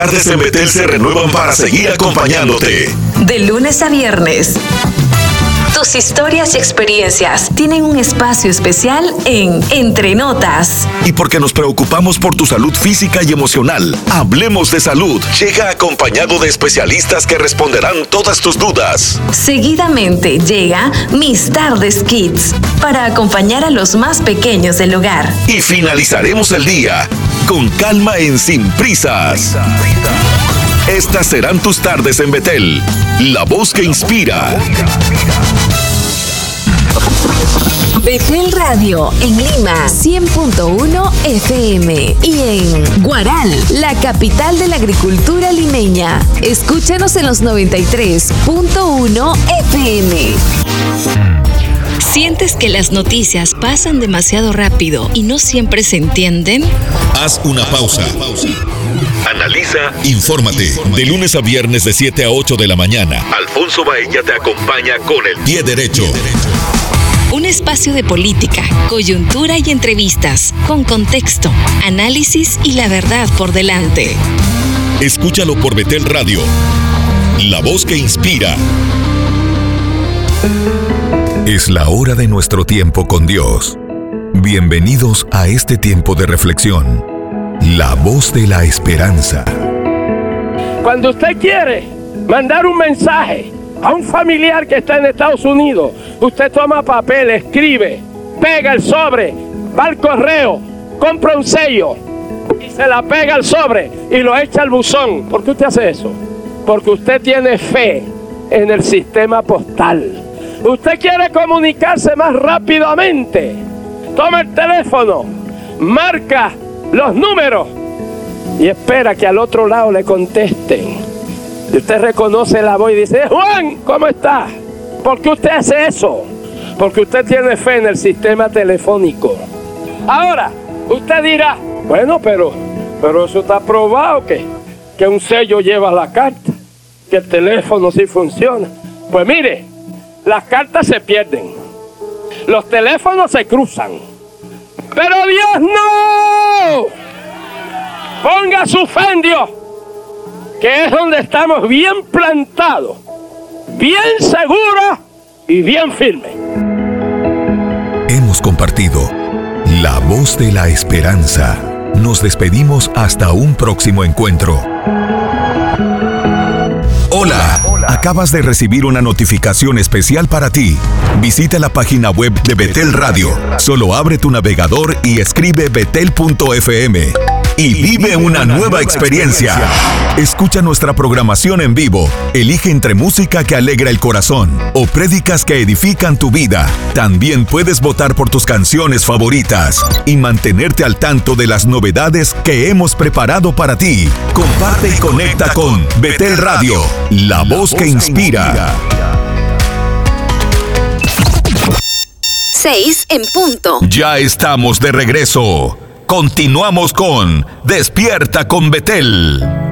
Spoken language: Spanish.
Tardes en Betel se renuevan para seguir acompañándote. De lunes a viernes. Tus historias y experiencias tienen un espacio especial en Entre Notas. Y porque nos preocupamos por tu salud física y emocional, Hablemos de Salud llega acompañado de especialistas que responderán todas tus dudas. Seguidamente llega Mis Tardes Kids para acompañar a los más pequeños del hogar. Y finalizaremos el día con calma en Sin Prisas. Estas serán tus tardes en Betel, la voz que inspira. Betel Radio en Lima 100.1 FM y en Guaral, la capital de la agricultura limeña. Escúchanos en los 93.1 FM. ¿Sientes que las noticias pasan demasiado rápido y no siempre se entienden? Haz una pausa. Analiza, infórmate. De lunes a viernes de 7 a 8 de la mañana. Alfonso Baella te acompaña con el pie derecho. Un espacio de política, coyuntura y entrevistas, con contexto, análisis y la verdad por delante. Escúchalo por Betel Radio, la voz que inspira. Es la hora de nuestro tiempo con Dios. Bienvenidos a este tiempo de reflexión. La voz de la esperanza. Cuando usted quiere mandar un mensaje a un familiar que está en Estados Unidos, usted toma papel, escribe, pega el sobre, va al correo, compra un sello y se la pega al sobre y lo echa al buzón. ¿Por qué usted hace eso? Porque usted tiene fe en el sistema postal. Usted quiere comunicarse más rápidamente. Toma el teléfono, marca los números y espera que al otro lado le contesten. Y usted reconoce la voz y dice: Juan, ¿cómo está? ¿Por qué usted hace eso? Porque usted tiene fe en el sistema telefónico. Ahora, usted dirá: bueno, pero eso está probado que un sello lleva la carta, que el teléfono sí funciona. Pues mire, las cartas se pierden, los teléfonos se cruzan, pero Dios no. Ponga su fe en Dios, que es donde estamos bien plantados, bien seguros y bien firmes. Hemos compartido la voz de la esperanza. Nos despedimos hasta un próximo encuentro. Hola, acabas de recibir una notificación especial para ti. Visita la página web de Betel Radio. Solo abre tu navegador y escribe betel.fm. Y vive una nueva experiencia. Escucha nuestra programación en vivo. Elige entre música que alegra el corazón o prédicas que edifican tu vida. También puedes votar por tus canciones favoritas y mantenerte al tanto de las novedades que hemos preparado para ti. Comparte y conecta con Betel Radio, la voz que inspira. 6 en punto. Ya estamos de regreso. Continuamos con Despierta con Betel.